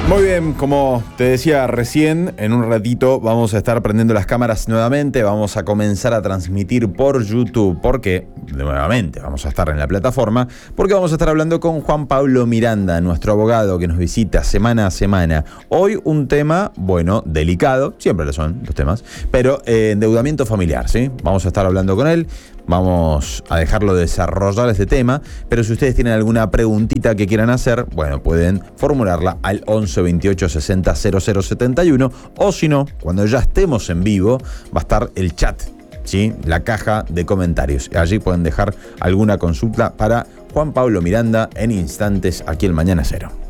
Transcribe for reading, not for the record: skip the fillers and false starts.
Muy bien, como te decía recién, en un ratito vamos a estar prendiendo las cámaras nuevamente, vamos a comenzar a transmitir por YouTube, porque nuevamente vamos a estar en la plataforma, porque vamos a estar hablando con Juan Pablo Miranda, nuestro abogado que nos visita semana a semana. Hoy un tema, bueno, delicado, siempre lo son los temas, pero endeudamiento familiar, ¿sí? Vamos a estar hablando con él. Vamos a dejarlo desarrollar este tema, pero si ustedes tienen alguna preguntita que quieran hacer, bueno, pueden formularla al 11 28 60 00 71, o si no, cuando ya estemos en vivo, va a estar el chat, ¿sí? La caja de comentarios. Allí pueden dejar alguna consulta para Juan Pablo Miranda en instantes aquí el Mañana Cero.